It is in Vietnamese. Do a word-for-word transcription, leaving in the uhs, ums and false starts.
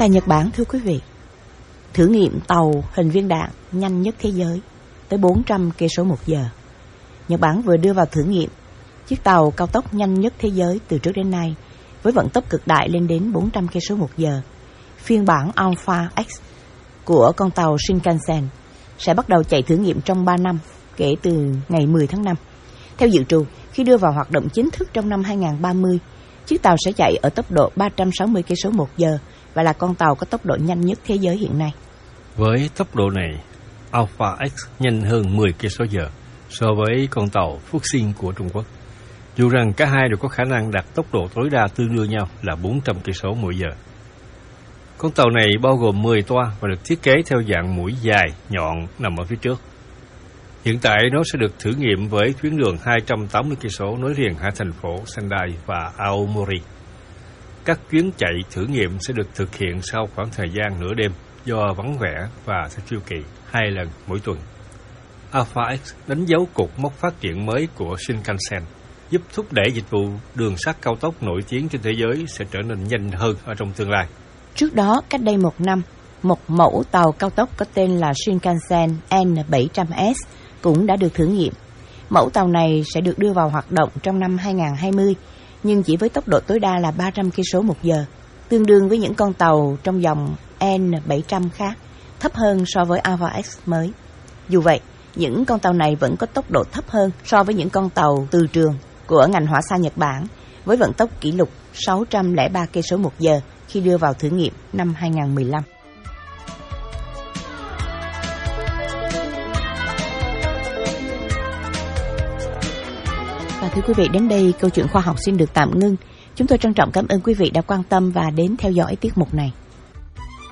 Tại Nhật Bản, thưa quý vị, thử nghiệm tàu hình viên đạn nhanh nhất thế giới tới bốn trăm cây số một giờ. Nhật Bản vừa đưa vào thử nghiệm chiếc tàu cao tốc nhanh nhất thế giới từ trước đến nay với vận tốc cực đại lên đến bốn trăm cây số một giờ. Phiên bản Alpha X của con tàu Shinkansen sẽ bắt đầu chạy thử nghiệm trong ba năm kể từ ngày mười tháng năm. Theo dự trù, khi đưa vào hoạt động chính thức trong năm hai không ba không, chiếc tàu sẽ chạy ở tốc độ ba trăm sáu mươi cây số một giờ và là con tàu có tốc độ nhanh nhất thế giới hiện nay. Với tốc độ này, Alpha X nhanh hơn mười cây số giờ so với con tàu Fuxing của Trung Quốc. Dù rằng cả hai đều có khả năng đạt tốc độ tối đa tương đương nhau là bốn trăm cây số mỗi giờ. Con tàu này bao gồm mười toa và được thiết kế theo dạng mũi dài, nhọn nằm ở phía trước. Hiện tại nó sẽ được thử nghiệm với tuyến đường hai trăm tám mươi cây số nối liền hai thành phố Sendai và Aomori. Các chuyến chạy thử nghiệm sẽ được thực hiện sau khoảng thời gian nửa đêm do vắng vẻ và theo chu kỳ hai lần mỗi tuần. Alpha X đánh dấu cột mốc phát triển mới của Shinkansen, giúp thúc đẩy dịch vụ đường sắt cao tốc nổi tiếng trên thế giới sẽ trở nên nhanh hơn ở trong tương lai. Trước đó, cách đây một năm, một mẫu tàu cao tốc có tên là Shinkansen N bảy trăm S cũng đã được thử nghiệm. Mẫu tàu này sẽ được đưa vào hoạt động trong năm hai không hai không, nhưng chỉ với tốc độ tối đa là ba trăm cây số một giờ, tương đương với những con tàu trong dòng N bảy trăm khác, thấp hơn so với Alpha X mới. Dù vậy, những con tàu này vẫn có tốc độ thấp hơn so với những con tàu từ trường của ngành hỏa xa Nhật Bản, với vận tốc kỷ lục sáu trăm lẻ ba cây số một giờ khi đưa vào thử nghiệm năm hai không một lăm. Và thưa quý vị, đến đây câu chuyện khoa học xin được tạm ngưng. Chúng tôi trân trọng cảm ơn quý vị đã quan tâm và đến theo dõi tiết mục này.